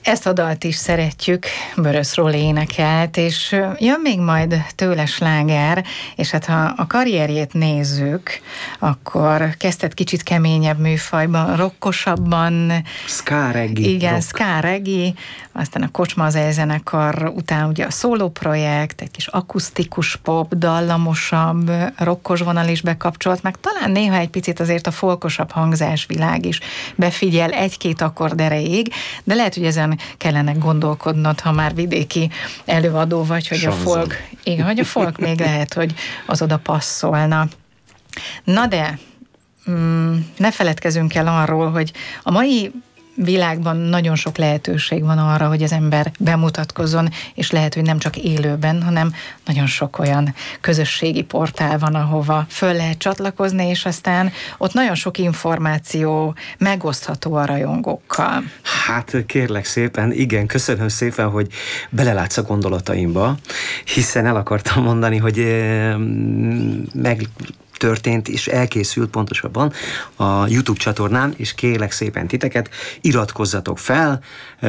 Ezt a dalt is szeretjük, Börös Róli énekelt, és jön még majd tőle sláger, és hát ha a karrierjét nézzük, akkor kezdett kicsit keményebb műfajban, rokkosabban. Ska reggae. Igen, rock. ska reggae, aztán a Kocsma zenekar után ugye a szóló projekt, egy kis akusztikus pop, dallamosabb, rokkos vonal is bekapcsolt, meg talán néha egy picit azért a folkosabb hangzásvilág is befigyel egy-két akkord erejéig, de lehet, hogy ezen kellene gondolkodnod, ha már vidéki előadó vagy, hogy Sanzon. a folk, igen, hogy a folk még lehet, hogy az oda passzolna. Na de, ne feledkezzünk el arról, hogy a mai világban nagyon sok lehetőség van arra, hogy az ember bemutatkozzon, és lehet, hogy nem csak élőben, hanem nagyon sok olyan közösségi portál van, ahova föl lehet csatlakozni, és aztán ott nagyon sok információ megosztható a rajongókkal. Hát kérlek szépen, igen, köszönöm szépen, hogy belelátsz a gondolataimba, hiszen el akartam mondani, hogy megtörtént és elkészült pontosabban a YouTube csatornám, és kérlek szépen titeket, iratkozzatok fel,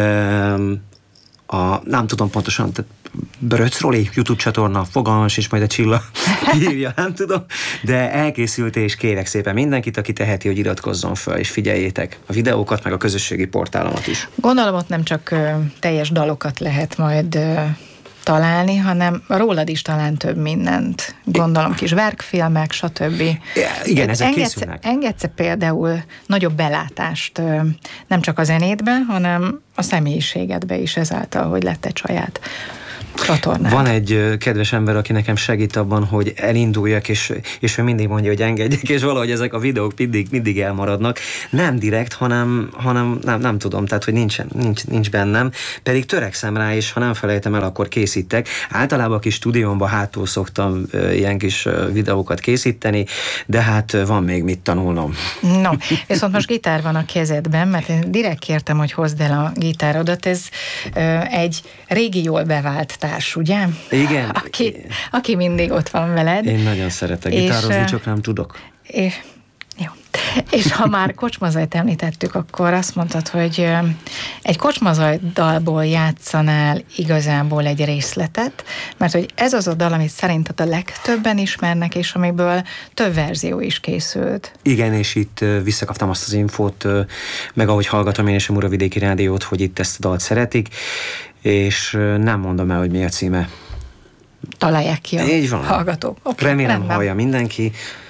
nem tudom pontosan, tehát Börös Róli YouTube csatorna, fogalmas, és majd a Csilla írja, nem tudom, de elkészült, és kérek szépen mindenkit, aki teheti, hogy iratkozzon fel, és figyeljétek a videókat, meg a közösségi portálomat is. Gondolom, ott nem csak teljes dalokat lehet majd találni, hanem rólad is talán több mindent. Gondolom, kis verkfilmek, stb. Igen, ezek készülnek. Engedsz például nagyobb belátást nem csak a zenédbe, hanem a személyiségedbe is ezáltal, hogy lett egy saját csatornád. Van egy kedves ember, aki nekem segít abban, hogy elinduljak, és ő mindig mondja, hogy engedjek, és valahogy ezek a videók mindig elmaradnak. Nem direkt, hanem nem tudom, tehát, hogy nincs bennem, pedig törekszem rá, és ha nem felejtem el, akkor készítek. Általában a kis stúdiómban hátul szoktam ilyen kis videókat készíteni, de hát van még mit tanulnom. No, viszont most gitár van a kezedben, mert én direkt kértem, hogy hozd el a gitárodat. Ez egy régi jól bevált társ, ugye? Igen. Aki mindig ott van veled. Én nagyon szeretek gitározni, csak nem tudok. Jó. És ha már kocsmazajt említettük, akkor azt mondtad, hogy egy kocsmazaj dalból játszanál igazából egy részletet, mert hogy ez az a dal, amit szerinted a legtöbben ismernek, és amiből több verzió is készült. Igen, és itt visszakaptam azt az infót, meg ahogy hallgatom én és a Muravidéki Rádiót, hogy itt ezt a dalt szeretik, és nem mondom el, hogy mi a címe. Találják ki a Így van. hallgatók. Okay, Remélem hallja mindenki.